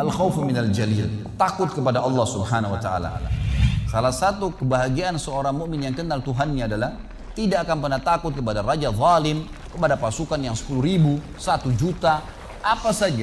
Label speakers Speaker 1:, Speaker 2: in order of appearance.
Speaker 1: Al-khawfu minal jalil, takut kepada Allah Subhanahu wa taala. Salah satu kebahagiaan seorang mukmin yang kenal Tuhannya adalah tidak akan pernah takut kepada raja zalim, kepada pasukan yang 10.000, 1 juta, apa saja.